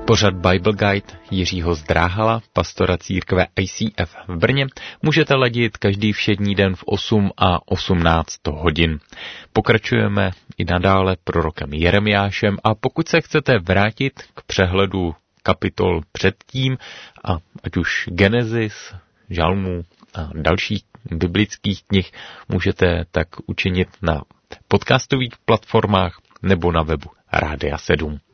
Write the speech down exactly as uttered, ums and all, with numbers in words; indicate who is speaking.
Speaker 1: Pořad Bible Guide Jiřího Zdráhala, pastora církve I C F v Brně, můžete ladit každý všední den v osm a osmnáct hodin. Pokračujeme i nadále prorokem Jeremiášem a pokud se chcete vrátit k přehledu kapitol předtím, a ať už Genesis, Žalmů a dalších biblických knih, můžete tak učinit na podcastových platformách nebo na webu Rádia sedm.